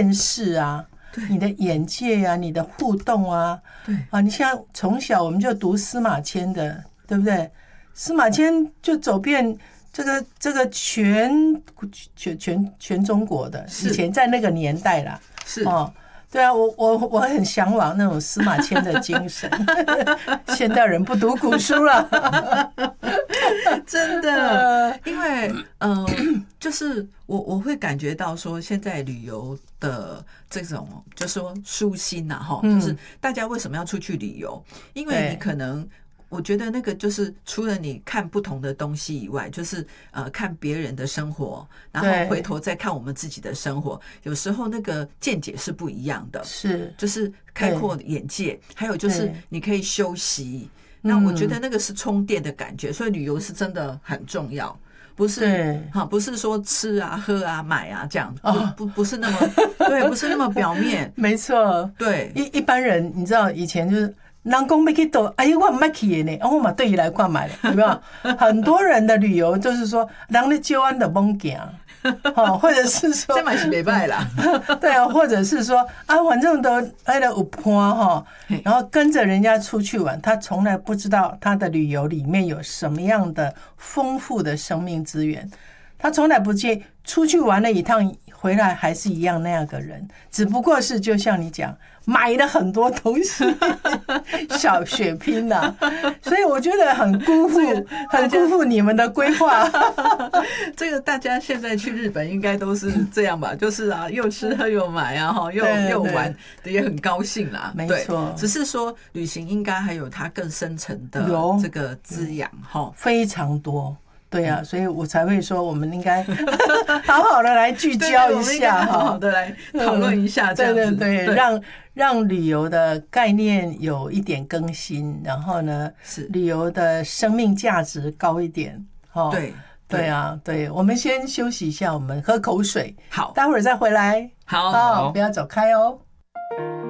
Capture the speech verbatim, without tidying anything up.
见识啊，你的眼界啊，你的互动啊， 对啊，你像从小我们就读司马迁的，对不对？司马迁就走遍这个这个全全全全中国的，以前在那个年代啦， 是哦。对啊，我我我很向往那种司马迁的精神。现代人不读古书了， 真的，因为呃，就是我我会感觉到说，现在旅游的这种，就说舒心呐，哈，就是大家为什么要出去旅游？因为你可能。我觉得那个就是除了你看不同的东西以外，就是呃看别人的生活，然后回头再看我们自己的生活，有时候那个见解是不一样的， 是就是开阔眼界，还有就是你可以休息。那我觉得那个是充电的感觉，所以旅游是真的很重要。不是哈，不是说吃啊、喝啊、买啊这样，不不不是那么对，不是那么表面。 没错， 对一一般人，你知道以前就是。人讲要去倒，哎呦，我唔捌去的呢，我嘛对伊来看买了，有没有？很多人的旅游就是说，人咧招安的懵行，哦，或者是说， 这嘛是没败啦， 对啊，或者是说啊，反正都哎的有伴哈，然后跟着人家出去玩，他从来不知道他的旅游里面有什么样的丰富的生命资源，他从来不介出去玩了一趟回来还是一样那样个人，只不过是就像你讲。买了很多东西，小血拼呐、啊，所以我觉得很辜负，很辜负你们的规划。 这个大家现在去日本应该都是这样吧？就是啊，又吃喝又买啊，哈，又又玩，也很高兴啦。 没错，只是说旅行应该还有它更深层的这个滋养哈， 非常多。对啊，所以我才会说，我们应该好好的来聚焦一下， 好好的来讨论一下，这样子， 对对对，让让旅游的概念有一点更新，然后呢， 是旅游的生命价值高一点，哦， 对对啊，对，我们先休息一下，我们喝口水， 好， 待会儿再回来， 好， 好，不要走开哦。